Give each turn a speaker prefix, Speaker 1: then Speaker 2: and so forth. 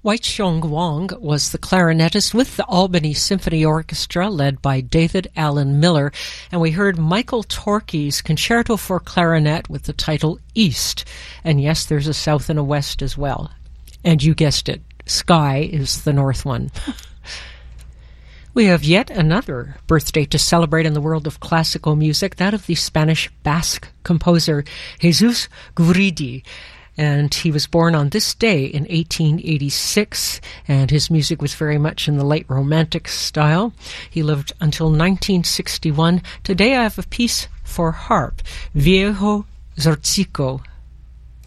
Speaker 1: Waichung Wong was the clarinetist with the Albany Symphony Orchestra, led by David Allen Miller, and we heard Michael Torke's Concerto for Clarinet with the title East. And yes, there's a south and a west as well. And you guessed it, Sky is the north one. We have yet another birthday to celebrate in the world of classical music, that of the Spanish Basque composer Jesus Guridi. And he was born on this day in 1886, and his music was very much in the late Romantic style. He lived until 1961. Today I have a piece for harp, Viejo Zortzico,